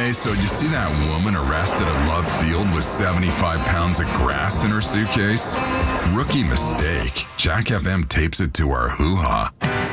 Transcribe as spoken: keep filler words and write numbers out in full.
Hey, so you see that woman arrested at Love Field with seventy-five pounds of grass in her suitcase? Rookie mistake. Jack F M tapes it to our hoo-ha.